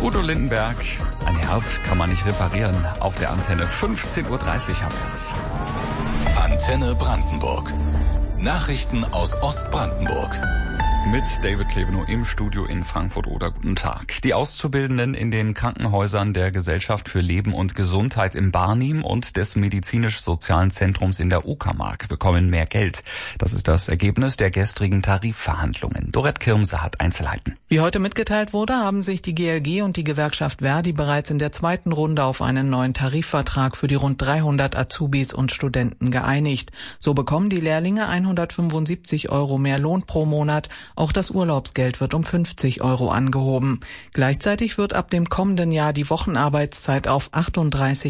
Udo Lindenberg, ein Herz kann man nicht reparieren. Auf der Antenne 15.30 Uhr haben wir es. Antenne Brandenburg. Nachrichten aus Ostbrandenburg. Mit David Klevenow im Studio in Frankfurt oder guten Tag. Die Auszubildenden in den Krankenhäusern der Gesellschaft für Leben und Gesundheit im Barnim und des Medizinisch-Sozialen Zentrums in der Uckermark bekommen mehr Geld. Das ist das Ergebnis der gestrigen Tarifverhandlungen. Dorette Kirmse hat Einzelheiten. Wie heute mitgeteilt wurde, haben sich die GLG und die Gewerkschaft Verdi bereits in der zweiten Runde auf einen neuen Tarifvertrag für die rund 300 Azubis und Studenten geeinigt. So bekommen die Lehrlinge 175 € mehr Lohn pro Monat. Auch das Urlaubsgeld wird um 50 € angehoben. Gleichzeitig wird ab dem kommenden Jahr die Wochenarbeitszeit auf 38